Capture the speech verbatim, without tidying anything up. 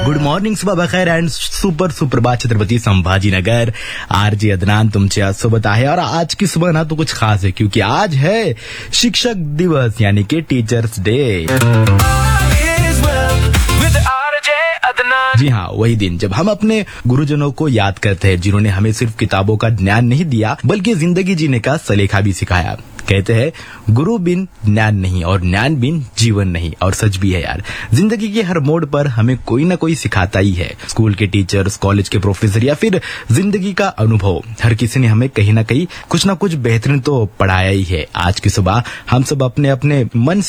Good morning, सुबह बखैर and super सुप्रभात Chhatrapati Sambhaji Nagar. RJ Adnan तुमचे आज सुबह आहे और आज की सुबह ना तो कुछ खास है क्योंकि आज है शिक्षक दिवस यानी कि टीचर्स डे। जी हाँ, वही दिन जब हम अपने गुरुजनों को याद करते हैं जिन्होंने हमें सिर्फ किताबों का ज्ञान नहीं दिया बल्कि जिंदगी जीने का सलीका भी सिखाया। कहते हैं गुरु बिन ज्ञान नहीं और ज्ञान बिन जीवन नहीं, और सच भी है यार। जिंदगी के हर मोड़ पर हमें कोई ना कोई सिखाता ही है। स्कूल के टीचर्स, कॉलेज के प्रोफेसर या फिर जिंदगी का अनुभव, हर किसी ने हमें कहीं ना कहीं कुछ ना कुछ बेहतरीन तो पढ़ाया ही है। आज की सुबह हम सब अपने अपने मन